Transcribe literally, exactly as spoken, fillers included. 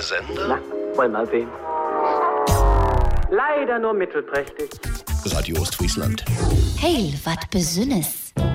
Sender? Na, wollen wir sehen. Leider nur mittelprächtig. Radio Ostfriesland. Heil, wat besünnes.